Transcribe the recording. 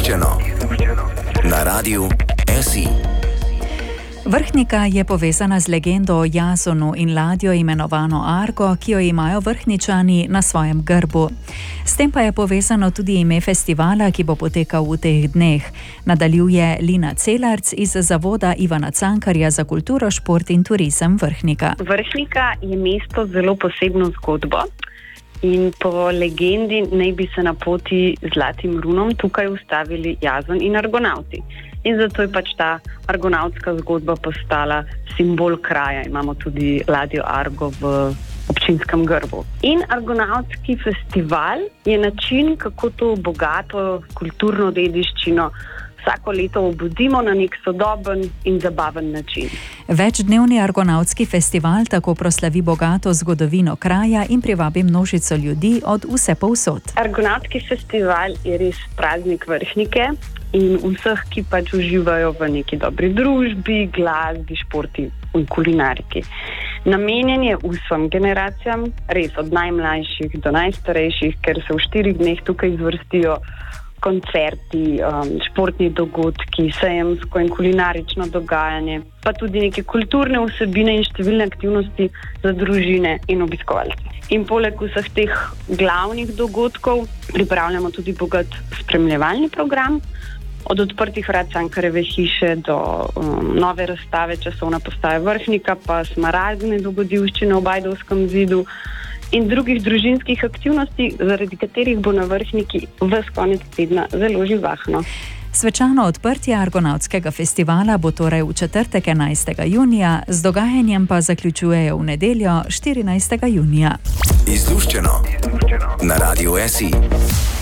Izluščeno na Radiu SI. Vrhnika je povezana z legendo o Jasonu in ladjo imenovano Argo, ki jo imajo Vrhničani na svojem grbu. S tem pa je povezano tudi ime festivala, ki bo potekal v teh dneh. Nadaljuje Lina Celarc iz Zavoda Ivana Cankarja za kulturo, šport in turizem Vrhnika. Vrhnika je mesto z zelo posebno zgodbo in po legendi naj bi se na poti z Zlatim runom tukaj ustavili Jason in Argonavti. In zato je pač ta argonavtska zgodba postala simbol kraja. Imamo tudi ladjo Argo v občinskem grbu. In Argonavtski festival je način, kako to bogato kulturno dediščino vsako leto obudimo na nek sodoben in zabaven način. Večdnevni Argonavtski festival tako proslavi bogato zgodovino kraja in privabi množico ljudi od vsepovsod. Argonavtski festival je res praznik Vrhnike in vseh, ki pač uživajo v neki dobri družbi, glasbi, športi in kulinariki. Namenjen je vsem generacijam, res od najmlajših do najstarejših, ker se v 4 dneh tukaj izvrstijo koncerti, športni dogodki, sejemsko in kulinarično dogajanje, pa tudi neke kulturne vsebine in številne aktivnosti za družine in obiskovalce. In poleg vseh teh glavnih dogodkov pripravljamo tudi bogat spremljevalni program, od odprtih vrat Cankarjeve hiše do nove razstave Časovna postaja Vrhnika, pa smaragdne dogodivščine ob Ajdovskem zidu in drugih družinskih aktivnosti, zaradi katerih bo na Vrhniki ves konec tedna zelo živahno. Svečano odprtje Argonavtskega festivala bo torej v četrtek 11. junija, z dogajanjem pa zaključujejo v nedeljo 14. junija. Izluščeno na Radiu SI.